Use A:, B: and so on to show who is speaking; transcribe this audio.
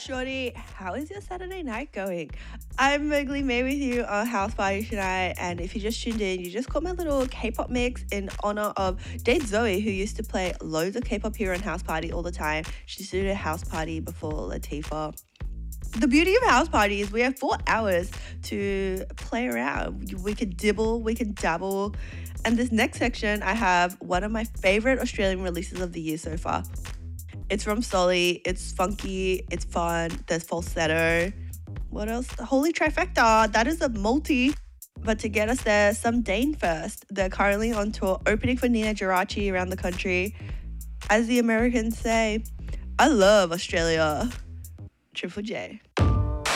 A: Shorty, how is your Saturday night going? I'm Mowgli May with you on House Party tonight, and if you just tuned in, you just caught my little K-pop mix in honor of Date Zoe, who used to play loads of K-pop here on House Party all the time. She used to do a house party before Latifah. The beauty of House Party is we have 4 hours to play around. We can dibble, we can dabble. And this next section, I have one of my favorite Australian releases of the year so far. It's from Solly. It's funky. It's fun. There's falsetto. What else? The Holy Trifecta. That is a multi. But to get us there, some Dane first. They're currently on tour, opening for Nina Geraci around the country. As the Americans say, I love Australia. Triple J.